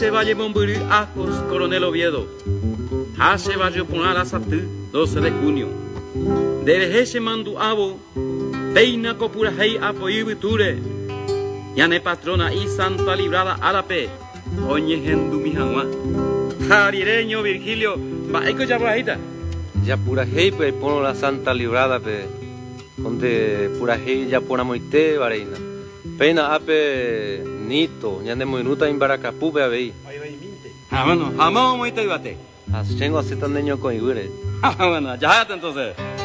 Se Valle Momburí, Ajos, Coronel Oviedo. Hace Valle Ponala Satú, 12 de junio. Dereje Mandu Abo, Peina Copura Hei Apoí Viture. Yane Patrona y Santa Librada Arape. Oñe Gendu Mijangua. Jarireño Virgilio, Baeco Yaburajita. Ya pura hei pues pono la Santa Librada pe donde pura hei ya pona moite vareina peina ape nito ñande moinuta in Baracapu pe avei Bueno, jamón moite ibate. asengo asetandeño con igure Bueno, ya entonces.